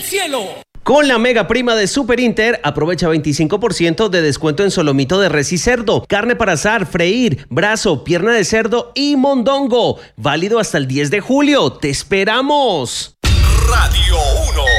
cielo. Con la mega prima de Super Inter, aprovecha 25% de descuento en solomito de res y cerdo, carne para asar, freír, brazo, pierna de cerdo y mondongo. Válido hasta el 10 de julio. ¡Te esperamos! Radio 1.